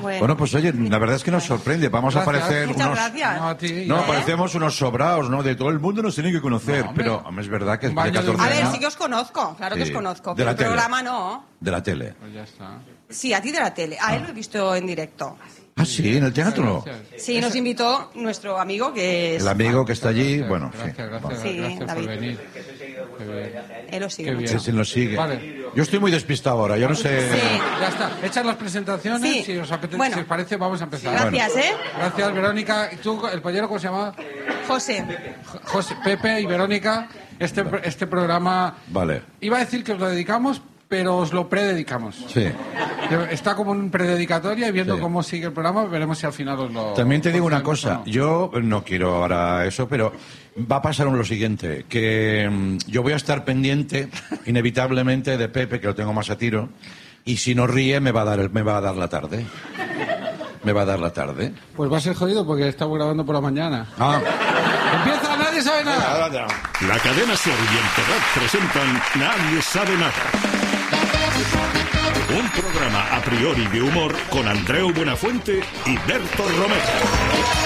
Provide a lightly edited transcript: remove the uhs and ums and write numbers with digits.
Bueno, pues oye, la verdad es que nos sorprende. Vamos a parecer Muchas unos... gracias. No, parecemos unos sobraos, ¿no? De todo el mundo nos tiene que conocer. Pero es verdad que después de 14 A años... ver, sí que os conozco. Claro que os conozco. De la pero el tele. programa no. De la tele. Pues ya está. Sí, a ti de la tele. A él lo he visto en directo. Ah, sí, en el teatro. Sí, nos invitó nuestro amigo que es... El amigo que está allí, bueno, Gracias por David. venir. Él lo sigue Qué mucho. bien. Sí, nos sigue. Vale. Yo estoy muy despistado ahora, yo no sé... Ya está. Hechas las presentaciones, Sí. si os apetece, Bueno. si os parece, vamos a empezar. Gracias, ¿eh? Gracias, Verónica. ¿Y tú, el pollero, cómo se llama? José. José, Pepe y Verónica. Este programa... Vale. Iba a decir que os lo dedicamos, pero os lo prededicamos. Sí. Está como un prededicatoria y viendo Sí. cómo sigue el programa, veremos si al final os lo... También te digo os una lo cosa, o no. yo no quiero ahora eso, pero va a pasar lo siguiente, que yo voy a estar pendiente inevitablemente de Pepe, que lo tengo más a tiro, y si no ríe me va a dar la tarde. Me va a dar la tarde. Pues va a ser jodido porque estamos grabando por la mañana. Ah. ¡Empieza! ¡Nadie sabe nada! La cadena Ser y Enterrat presentan Nadie sabe nada. Un programa a priori de humor con Andreu Buenafuente y Berto Romero.